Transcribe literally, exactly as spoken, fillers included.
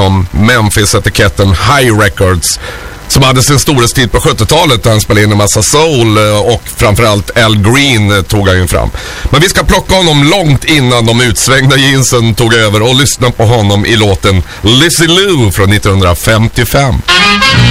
bakom Memphis-etiketten High Records, som hade sin storhetstid på sjuttiotalet där han spelade in en massa soul, och framförallt Al Green tog han ju fram. Men vi ska plocka honom långt innan de utsvängda jeansen tog över och lyssna på honom i låten Lizzie Lou från nittonhundrafemtiofem.